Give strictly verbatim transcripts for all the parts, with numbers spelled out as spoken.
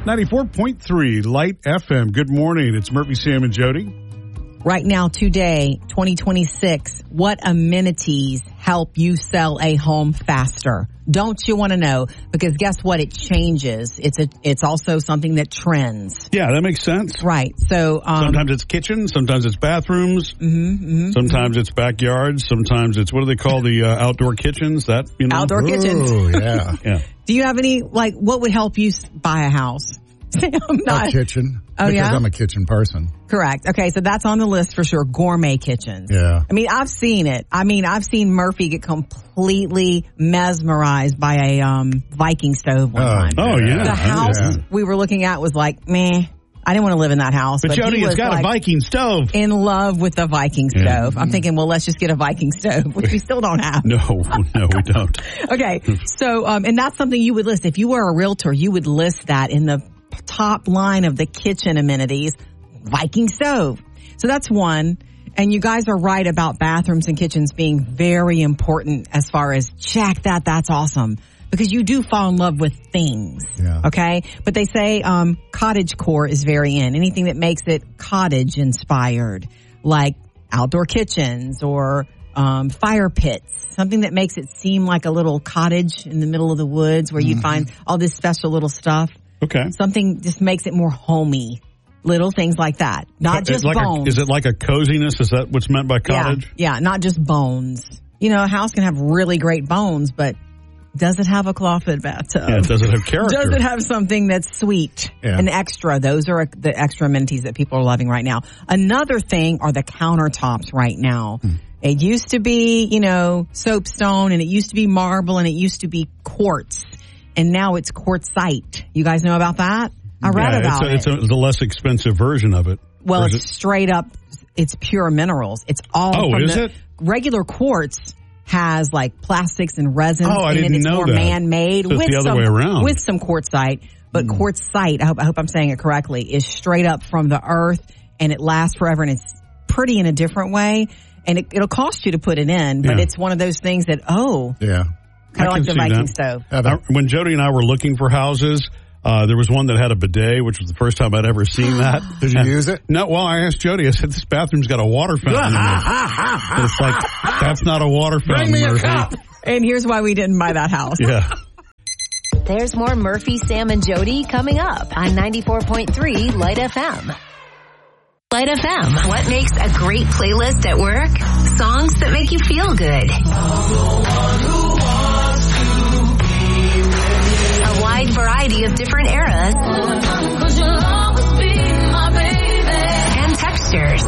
ninety-four point three Light F M. Good morning. It's Murphy, Sam, and Jody. Right now, today, twenty twenty-six, what amenities help you sell a home faster? Don't you want to know? Because guess what? It changes. It's a. It's also something that trends. Yeah, that makes sense. Right. So um, sometimes it's kitchen, sometimes it's bathrooms, mm-hmm, mm-hmm, sometimes mm-hmm. it's backyards, sometimes it's, what do they call the uh, outdoor kitchens? That you know, outdoor Ooh, kitchens. Yeah, yeah. Do you have any, like, what would help you buy a house? I'm not, a kitchen. Oh, because yeah? I'm a kitchen person. Correct. Okay, so that's on the list for sure. Gourmet kitchens. Yeah. I mean, I've seen it. I mean, I've seen Murphy get completely mesmerized by a um, Viking stove one Oh, time. Oh, yeah. The house Yeah. we were looking at was like, meh. I didn't want to live in that house. But, But, Jody, he it's was got like a Viking stove. in love with the Viking stove. Yeah. I'm thinking, well, let's just get a Viking stove, which we still don't have. No, no, we don't. Okay, so, um, and that's something you would list. If you were a realtor, you would list that in the top line of the kitchen amenities, Viking stove. So that's one. And you guys are right about bathrooms and kitchens being very important as far as check that, that's awesome. Because you do fall in love with things. Yeah. Okay? But they say um, cottage core is very in. Anything that makes it cottage inspired, like outdoor kitchens or um, fire pits. Something that makes it seem like a little cottage in the middle of the woods where you Mm-hmm. find all this special little stuff. Okay. Something just makes it more homey. Little things like that. Not just like bones. A, is it like a coziness? Is that what's meant by cottage? Yeah, yeah, not just bones. You know, a house can have really great bones, but does it have a claw-fed bathtub? Yeah, does it have character? Does it have something that's sweet Yeah. and extra? Those are the extra amenities that people are loving right now. Another thing are the countertops right now. Hmm. It used to be, you know, soapstone, and it used to be marble, and it used to be quartz, and now it's quartzite. You guys know about that? I read yeah, about it's a, it. It's a, the less expensive version of it. Well, Or it's is it- straight up, it's pure minerals. It's all Oh, from is the it? regular quartz has like plastics and resins Oh, I in didn't it. It's know more that. man-made So it's with the other some way around. with some quartzite. But Mm. quartzite, I hope, I hope I'm saying it correctly, is straight up from the earth, and it lasts forever, and it's pretty in a different way. And it, it'll cost you to put it in, but Yeah. it's one of those things that, oh, Yeah. kind I of like can the see Viking that. stove. Have I, a- when Jody and I were looking for houses, uh, there was one that had a bidet, which was the first time I'd ever seen that. Did you use it? No, well, I asked Jody, I said, this bathroom's got a water fountain in it. It's like, that's not a water fountain, me a Murphy. cup. And here's why we didn't buy that house. Yeah. There's more Murphy, Sam, and Jody coming up on ninety-four point three Light F M. Light F M. What makes a great playlist at work? Songs that make you feel good. A wide variety of different eras and textures.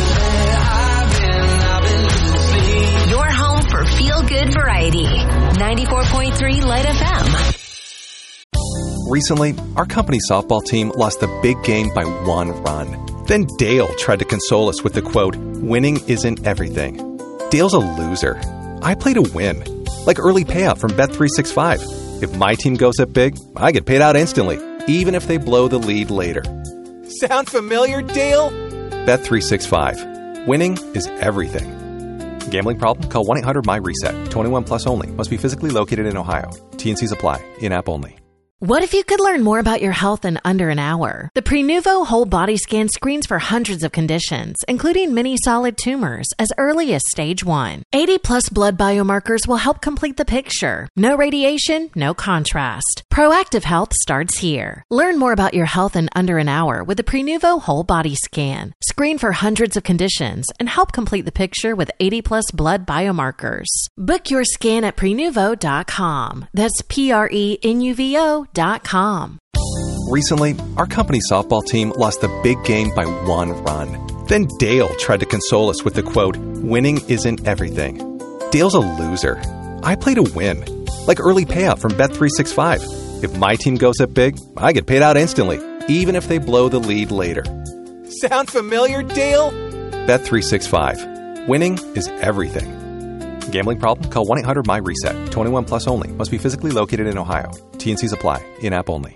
Your home for feel-good variety. ninety-four point three Light F M. Recently, our company softball team lost the big game by one run. Then Dale tried to console us with the quote, "Winning isn't everything." Dale's a loser. I play to win. Like early payout from Bet three sixty-five. If my team goes up big, I get paid out instantly, even if they blow the lead later. Sound familiar, Dale? Bet three sixty-five. Winning is everything. Gambling problem? Call one eight hundred M Y RESET. twenty-one plus only. Must be physically located in Ohio. T and Cs apply. In-app only. What if you could learn more about your health in under an hour? The Prenuvo Whole Body Scan screens for hundreds of conditions, including many solid tumors, as early as stage one. eighty plus blood biomarkers will help complete the picture. No radiation, no contrast. Proactive health starts here. Learn more about your health in under an hour with the Prenuvo Whole Body Scan. Screen for hundreds of conditions and help complete the picture with eighty plus blood biomarkers. Book your scan at prenuvo dot com. That's P R E N U V O dot com. Recently, our company softball team lost the big game by one run. Then Dale tried to console us with the quote, "Winning isn't everything." Dale's a loser. I play to win. Like early payout from Bet three sixty-five. If my team goes up big, I get paid out instantly, even if they blow the lead later. Sound familiar, Dale? Bet three sixty-five. Winning is everything. Gambling problem? Call one eight hundred M Y RESET. twenty-one plus only. Must be physically located in Ohio. T and Cs apply. In-app only.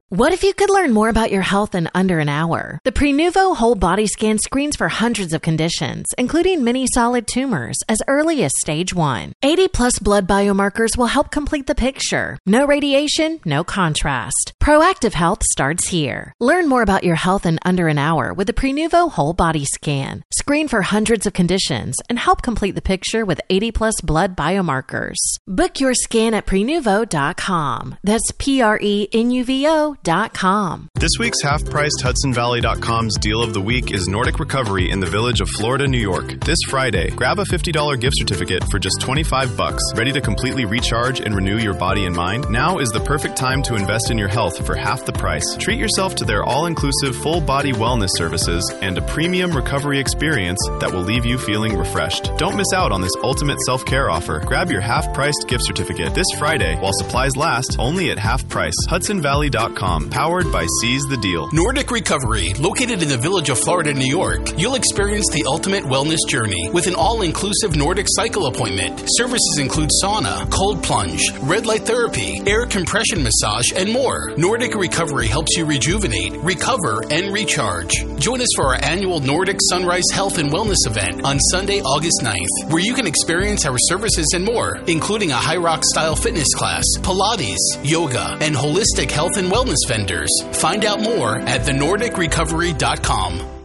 What if you could learn more about your health in under an hour? The Prenuvo Whole Body Scan screens for hundreds of conditions, including many solid tumors, as early as stage one. eighty plus blood biomarkers will help complete the picture. No radiation, no contrast. Proactive health starts here. Learn more about your health in under an hour with the Prenuvo Whole Body Scan. Screen for hundreds of conditions and help complete the picture with eighty plus blood biomarkers. Book your scan at prenuvo dot com. That's P R E N U V O dot com. This week's half-priced Hudson Valley dot com's deal of the week is Nordic Recovery in the village of Florida, New York. This Friday, grab a fifty dollars gift certificate for just twenty-five bucks. Ready to completely recharge and renew your body and mind? Now is the perfect time to invest in your health for half the price. Treat yourself to their all-inclusive full-body wellness services and a premium recovery experience that will leave you feeling refreshed. Don't miss out on this ultimate self-care offer. Grab your half-priced gift certificate this Friday while supplies last, only at half price. Hudson Valley dot com, powered by Seize the Deal. Nordic Recovery, located in the village of Florida, New York. You'll experience the ultimate wellness journey with an all-inclusive Nordic cycle appointment. Services include sauna, cold plunge, red light therapy, air compression massage, and more. Nordic Recovery helps you rejuvenate, recover, and recharge. Join us for our annual Nordic Sunrise Health and Wellness event on Sunday, August ninth, where you can experience our services and more, including a high rock style fitness class, Pilates, yoga, and holistic health and wellness vendors. Find out more at the nordic recovery dot com.